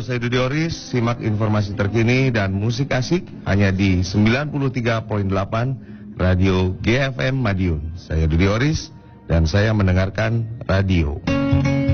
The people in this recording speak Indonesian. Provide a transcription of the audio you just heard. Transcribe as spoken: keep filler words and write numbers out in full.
saya Dudi Oris. Simak informasi terkini dan musik asik hanya di sembilan puluh tiga koma delapan Radio G F M Madiun. Saya Dudi Oris dan saya mendengarkan radio.